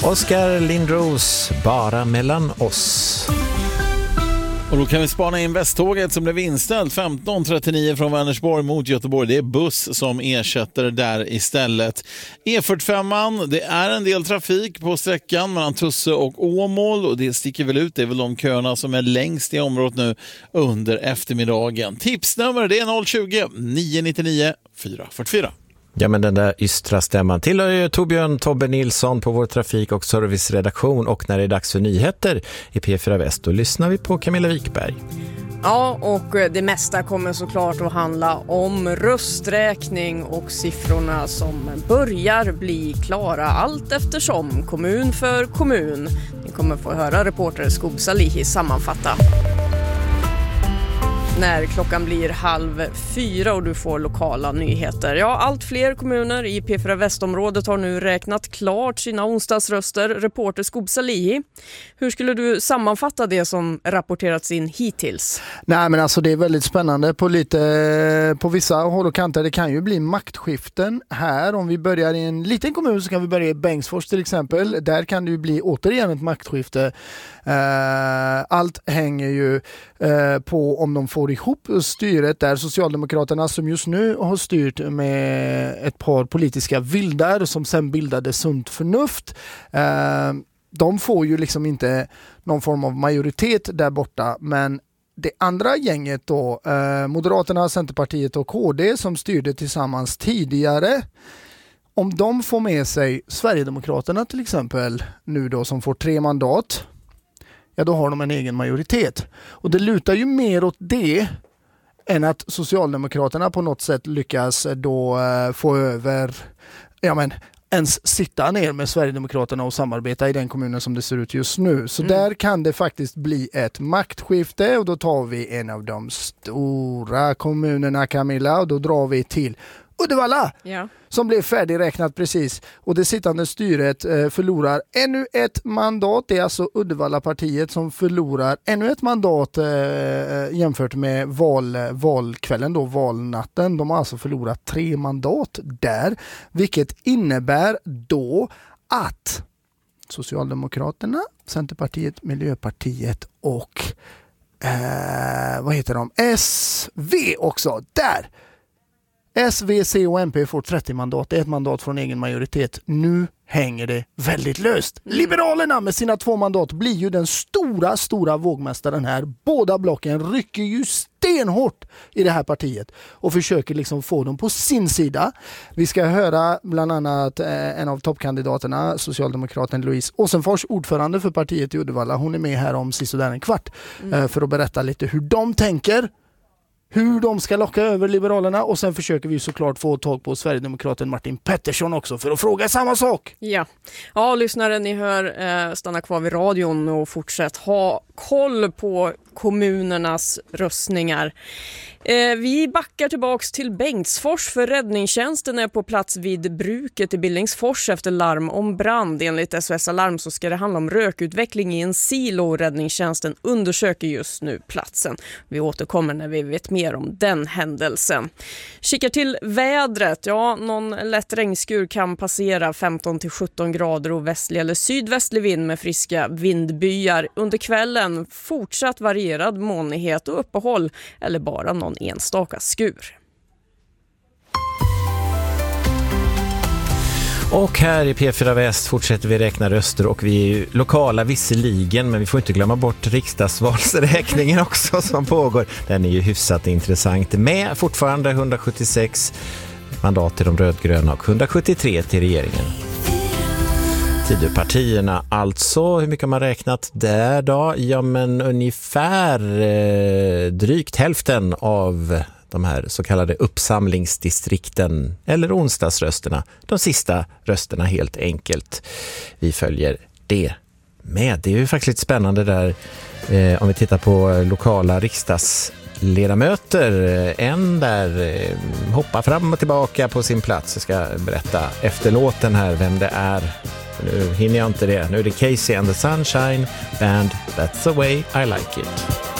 Oskar Lindros, bara mellan oss. Och då kan vi spana in Västtåget som blev inställt 15.39 från Vänersborg mot Göteborg. Det är buss som ersätter där istället. E45, det är en del trafik på sträckan mellan Tusse och Åmål och det sticker väl ut. Det är väl de köerna som är längst i området nu under eftermiddagen. Tipsnummer det är 020-999 444. Ja, men den där ystra stämman tillhör ju Torbjörn Tobbe Nilsson på vår trafik- och serviceredaktion, och när det är dags för nyheter i P4 Väst då lyssnar vi på Camilla Wikberg. Ja, och det mesta kommer såklart att handla om rösträkning och siffrorna som börjar bli klara allt eftersom, kommun för kommun. Ni kommer få höra reporter Skub Salihi sammanfatta. När klockan blir 3:30 och du får lokala nyheter. Ja, allt fler kommuner i P4 Västområdet har nu räknat klart sina onsdagsröster. Reporter Skub Salihi, hur skulle du sammanfatta det som rapporterats in hittills? Nej, men alltså det är väldigt spännande på vissa håll och kanter. Det kan ju bli maktskiften här. Om vi börjar i en liten kommun så kan vi börja i Bengtsfors till exempel. Där kan det ju bli återigen ett maktskifte. Allt hänger ju på om de får ihop styret där. Socialdemokraterna som just nu har styrt med ett par politiska vildar som sen bildade Sunt förnuft. De får ju liksom inte någon form av majoritet där borta, men det andra gänget då, Moderaterna, Centerpartiet och KD som styrde tillsammans tidigare, om de får med sig Sverigedemokraterna till exempel nu då som får 3 mandat, ja då har de en egen majoritet. Och det lutar ju mer åt det än att Socialdemokraterna på något sätt lyckas då få över, ja men ens sitta ner med Sverigedemokraterna och samarbeta i den kommunen som det ser ut just nu. Så där kan det faktiskt bli ett maktskifte, och då tar vi en av de stora kommunerna, Camilla, och då drar vi till Uddevalla, som blev färdigräknat precis. Och det sittande styret förlorar ännu ett mandat. Det är alltså Uddevalla-partiet som förlorar ännu ett mandat jämfört med valkvällen, då, valnatten. De har alltså förlorat 3 mandat där. Vilket innebär då att Socialdemokraterna, Centerpartiet, Miljöpartiet och SV också, där SV, C och MP får 30 mandat. Det är ett mandat från egen majoritet. Nu hänger det väldigt löst. Liberalerna med sina 2 mandat blir ju den stora vågmästaren här. Båda blocken rycker ju stenhårt i det här partiet och försöker liksom få dem på sin sida. Vi ska höra bland annat en av toppkandidaterna, socialdemokraten Louise Åsenfors, ordförande för partiet i Uddevalla. Hon är med här om sisådär en kvart för att berätta lite hur de tänker, hur de ska locka över Liberalerna, och sen försöker vi såklart få tag på Sverigedemokraten Martin Pettersson också för att fråga samma sak. Ja, lyssnare, ni hör, stanna kvar vid radion och fortsätt ha koll på kommunernas röstningar. Vi backar tillbaks till Bengtsfors, för räddningstjänsten är på plats vid bruket i Billingsfors efter larm om brand. Enligt SOS Alarm så ska det handla om rökutveckling i en silo. Räddningstjänsten undersöker just nu platsen. Vi återkommer när vi vet mer om den händelsen. Kikar till vädret. Ja, någon lätt regnskur kan passera 15-17 grader och västlig eller sydvästlig vind med friska vindbyar. Under kvällen fortsatt varierad molnighet och uppehåll eller bara någon enstaka skur. Och här i P4 Väst fortsätter vi räkna röster, och vi är ju lokala visserligen, men vi får inte glömma bort riksdagsvalsräkningen också som pågår. Den är ju hyfsat intressant, med fortfarande 176 mandat till de rödgröna och 173 till regeringen. Tidöpartierna alltså, hur mycket har man räknat där då? Ja, men ungefär drygt hälften av de här så kallade uppsamlingsdistrikten, eller onsdagsrösterna, de sista rösterna helt enkelt. Vi följer det med. Det är ju faktiskt lite spännande där om vi tittar på lokala riksdagsledamöter. En där hoppar fram och tillbaka på sin plats. Jag ska berätta efter låten här vem det är. Nu hinner jag inte det. Nu är det Casey and the Sunshine Band, That's the way I like it.